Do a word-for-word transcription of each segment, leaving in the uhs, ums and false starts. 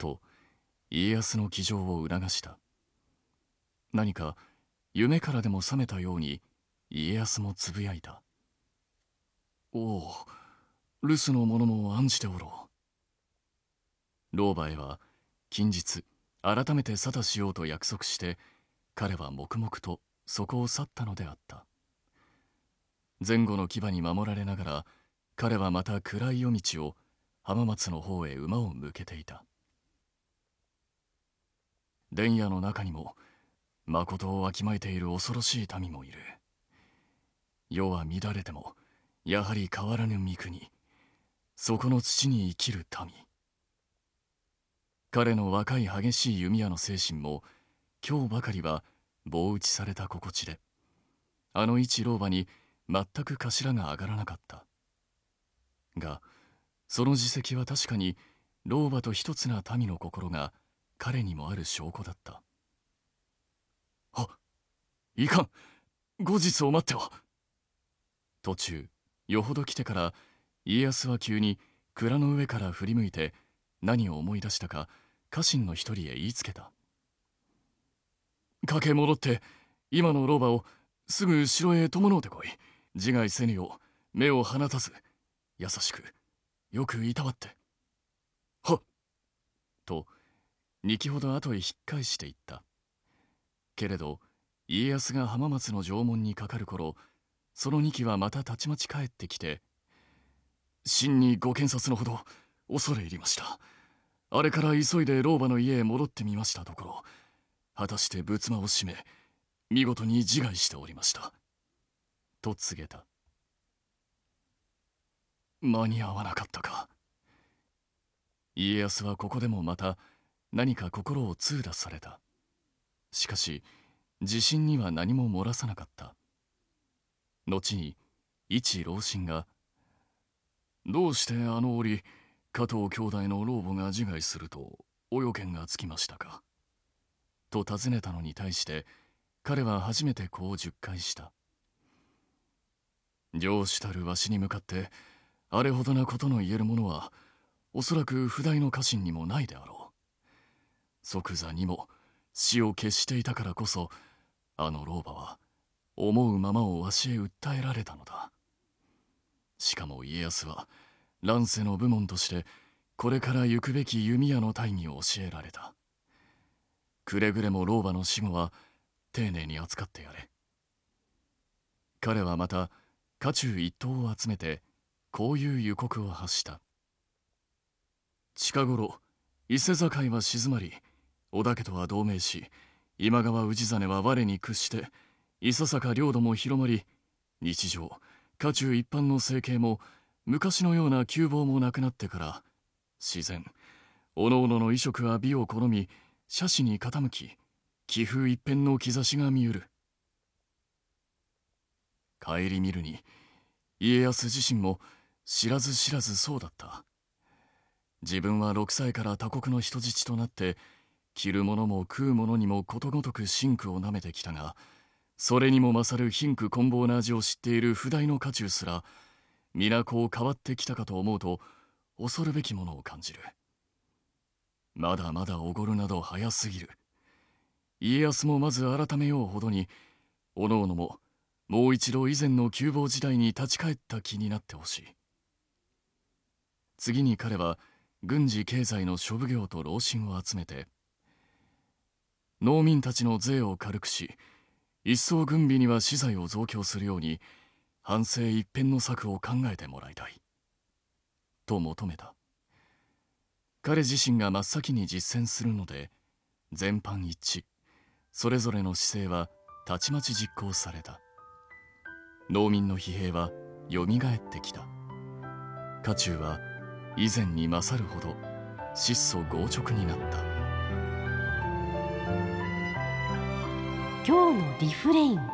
と家康の騎乗を促した。何か夢からでも覚めたように家康もつぶやいた。おお、留守の者も案じておろう。老婆へは近日改めて沙汰しようと約束して、彼は黙々とそこを去ったのであった。前後の牙に守られながら、彼はまた暗い夜道を浜松の方へ馬を向けていた。田野の中にも誠をわきまえている恐ろしい民もいる。世は乱れてもやはり変わらぬ三国、そこの土に生きる民。彼の若い激しい弓矢の精神も今日ばかりは棒打ちされた心地で、あの一老婆に全く頭が上がらなかった。がその自責は確かに老婆と一つな民の心が彼にもある証拠だった。あ、いかん、後日を待っては。途中よほど来てから家康は急に蔵の上から振り向いて、何を思い出したか家臣の一人へ言いつけた。駆け戻って今の老婆をすぐ城へ伴うてこい。自害せぬよう目を放たず、優しくよくいたわって。はっと二騎ほど後へ引っ返していった。けれど家康が浜松の城門にかかる頃、その二騎はまたたちまち帰ってきて、真にご検察のほど恐れ入りました。あれから急いで老婆の家へ戻ってみましたところ、果たして仏間を閉め見事に自害しておりました。と告げた。間に合わなかったか。家康はここでもまた何か心を痛打された。しかし自信には何も漏らさなかった。後に一老臣が「どうしてあの折加藤兄弟の老母が自害するとお予見がつきましたか?」と尋ねたのに対して、彼は初めてこう述懐した。上主たるわしに向かってあれほどなことの言えるものは、おそらく不代の家臣にもないであろう。即座にも死を決していたからこそ、あの老婆は思うままをわしへ訴えられたのだ。しかも家康は乱世の部門としてこれから行くべき弓矢の大義を教えられた。くれぐれも老婆の死後は丁寧に扱ってやれ。彼はまた家中一党を集めてこういう予告を発した。近頃伊勢境は静まり、織田家とは同盟し、今川氏真は我に屈していささか領土も広まり、日常家中一般の生計も昔のような窮乏もなくなってから、自然おのおのの衣食は美を好み、奢侈に傾き、気風一変の兆しが見ゆる。顧みるに家康自身も知らず知らずそうだった。自分はろくさいから他国の人質となって、着るものも食うものにもことごとく真紅をなめてきたが、それにも勝る貧苦棍棒な味を知っている不代の家中すら皆こう変わってきたかと思うと、恐るべきものを感じる。まだまだおごるなど早すぎる。家康もまず改めようほどに、おのおのももう一度以前の窮乏時代に立ち返った気になってほしい。次に彼は軍事経済の諸奉行と老臣を集めて、農民たちの税を軽くし、一層軍備には資材を増強するように反省一変の策を考えてもらいたいと求めた。彼自身が真っ先に実践するので、全般一致、それぞれの姿勢はたちまち実行された。農民の疲弊はよみがえってきた。家中は以前に勝るほど質素剛直になった。 今日のリフレイン。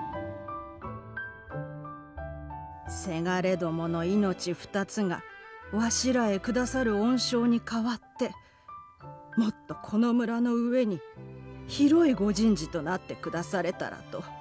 せがれどもの命二つがわしらへくださる恩賞に代わって、もっとこの村の上に広いご人事となってくだされたらと